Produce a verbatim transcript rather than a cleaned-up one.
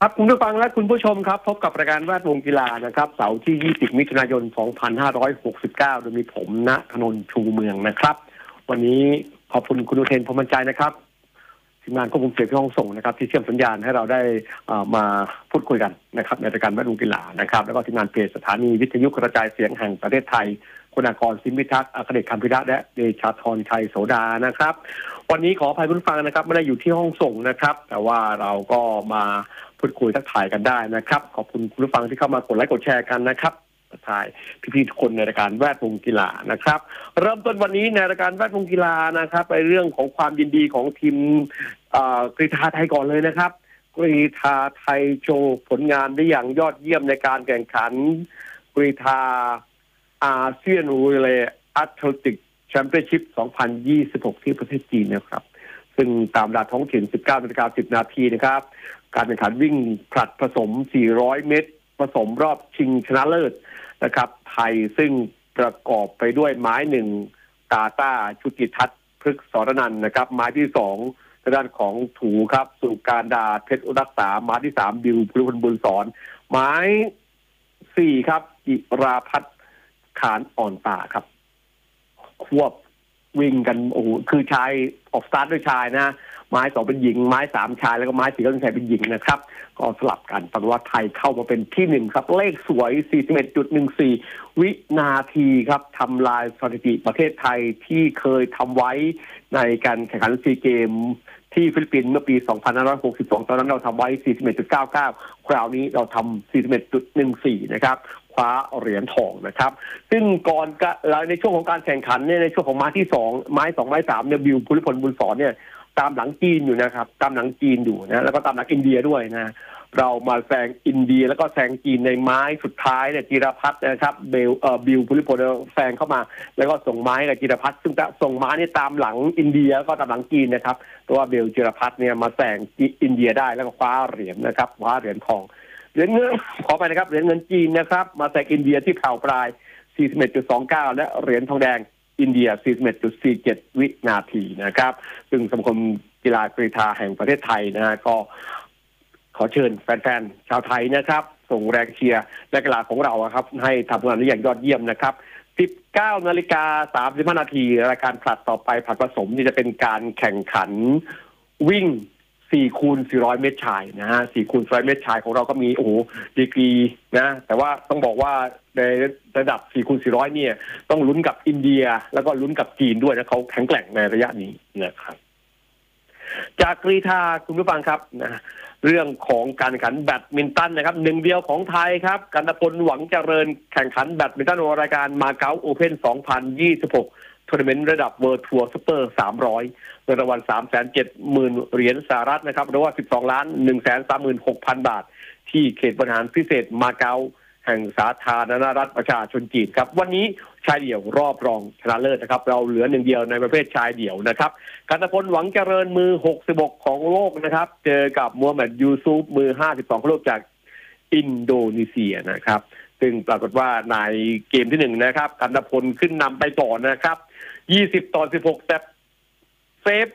ครับคุณผู้ฟังและคุณผู้ชมครับพบกับรายการแวดวงกีฬานะครับเสาร์ที่ยี่สิบมิถุนายนสองพันห้าร้อยหกสิบเก้าโดยมีผมณธนนท์ชูเมืองนะครับวันนี้ขอบคุณคุณอุเทนพรหมบรรจัยนะครับทีมงานควบคุมเสียงที่ห้องส่งนะครับที่เชื่อมสัญญาณให้เราได้มาพูดคุยกันนะครับในรายการแวดวงกีฬานะครับแล้วก็ทีมงานเพจสถานีวิทยุกระจายเสียงแห่งประเทศไทยคุณากร สิมพิทักษ์อัครเดช คำพิระและเดชาธร ชัยโสดานะครับวันนี้ขออภัยคุณผู้ฟังนะครับไม่ได้อยู่ที่ห้องส่งนะครับแต่ว่าเราก็มาพูดคุยทักทายกันได้นะครับขอบคุณคุณผู้ฟังที่เข้ามากดไลค์กดแชร์กันนะครับทักทายพี่ๆทุกคนในรายการแวดวงกีฬานะครับเริ่มต้นวันนี้ในรายการแวดวงกีฬานะครับในเรื่องของความยินดีของทีมกรีฑาไทยก่อนเลยนะครับกรีฑาไทยโชว์ผลงานได้อย่างยอดเยี่ยมในการแข่งขันกรีฑาอาเซียนรีเลย์แอตเลติกแชมเปี้ยนชิพสองพันยี่สิบหกที่ประเทศจีนนะครับซึ่งตามเวลาท้องถิ่น สิบเก้านาฬิกาสิบนาทีนะครับการแข่งขันวิ่งผลัดผสมสี่ร้อยเมตรผสมรอบชิงชนะเลิศนะครับไทยซึ่งประกอบไปด้วยไม้หนึ่งกาตาชุติทัศน์พฤกษสรนันท์นะครับไม้ที่สองทางด้านของถูครับสุการดาเพชรรักษาไม้ที่สามบิวพลบุญสอนไม้สี่ครับจิราพัฒน์ขานอ่อนตาครับควบวิ่งกันโอ้โหคือชายออกสตาร์ทด้วยชายนะไม้สองเป็นหญิงไม้สามชายแล้วก็ไม้สี่ก็เป็นชายเป็นหญิงนะครับก็สลับกันปรากฏว่าไทยเข้ามาเป็นที่หนึ่งครับเลขสวย สี่สิบเอ็ดจุดหนึ่งสี่ วินาทีครับทำลายสถิติประเทศไทยที่เคยทำไว้ในการแข่งขันซีเกมที่ฟิลิปปินส์เมื่อปีสองพันห้าร้อยหกสิบสองตอนนั้นเราทำไว้ สี่สิบเอ็ดจุดเก้าเก้า คราวนี้เราทำ สี่สิบเอ็ดจุดหนึ่งสี่ นะครับคว้าเหรียญทองนะครับซึ่งก่อนในช่วงของการแข่งขันเนี่ยในช่วงของไม้ที่สองไม้สองไม้สามเนี่ยบิวภูริพลบุญสอนเนี่ยตามหลังจีนอยู่นะครับตามหลังจีนอยู่นะแล้วก็ตามหลังอินเดียด้วยนะเรามาแซงอินเดียแล้วก็แซงจีนในไม้สุดท้ายเนี่ยจิรพัฒน์นะครับเบลเอ่อบิวภูริพลแซงเข้ามาแล้วก็ส่งไม้กับจิรพัฒน์ซึ่งจะส่งไม้นี่ตามหลังอินเดียก็ตามหลังจีนนะครับตัวเบลจิรพัฒน์เนี่ยมาแซงอินเดียได้แล้วก็คว้าเหรียญนะครับคว้าเหรียญทองเหรียญเงินขอไปนะครับเหรียญเงินจีนนะครับมาแซงอินเดียที่แผ่วปลาย สี่สิบเอ็ดจุดสองเก้า และเหรียญทองแดงอินเดีย สี่สิบเอ็ดจุดสี่เจ็ด วินาทีนะครับซึ่งสมาคมกีฬากรีฑาแห่งประเทศไทยนะฮะก็ขอเชิญแฟนๆชาวไทยนะครับส่งแรงเชียร์นักกีฬาของเราครับให้ทำงานได้อย่างยอดเยี่ยมนะครับ สิบเก้านาฬิกาสามสิบห้านาทีรายการผลัดต่อไปผลัดผสมนี่จะเป็นการแข่งขันวิ่งสี่คูณสี่ร้อยเมตรชายนะฮะสี่คูณสี่ร้อยเมตรชายของเราก็มีโอ้โหดีกรีนะแต่ว่าต้องบอกว่าในระดับสี่คูณสี่ร้อยเนี่ยต้องลุ้นกับอินเดียแล้วก็ลุ้นกับจีนด้วยนะเขาแข็งแกร่งในระยะนี้นะครับจากกรีฑาคุณผู้ฟังครับนะเรื่องของการแข่งขันแบดมินตันนะครับหนึ่งเดียวของไทยครับกันตพลหวังเจริญแข่งขันแบดมินตันรายการมาเก๊าโอเพ่นสองพันยี่สิบหกทัวร์นาเมนต์ระดับเวิลด์ทัวร์ซุปเปอร์สามร้อยเงินรางวัล สามแสนเจ็ดหมื่น เหรียญสหรัฐนะครับหรือว่าสิบสองล้านหนึ่งแสนสามหมื่นหกพัน บาทที่เขตบริหารพิเศษมาเก๊าแห่งสาธารณรัฐประชาชนจีนครับวันนี้ชายเดี่ยวรอบรองชนะเลิศนะครับเราเหลือหนึ่งเดียวในประเภทชายเดี่ยวนะครับกันตพลหวังเจริญมือหกสิบหกของโลกนะครับเจอกับมูฮัมหมัดยูซุฟมือห้าสิบสองของโลกจากอินโดนีเซียนะครับซึ่งปรากฏว่าในเกมที่หนึ่งนะครับกันตพลขึ้นนำไปต่อนะครับยี่สิบต่อสิบหกแต่เซฟ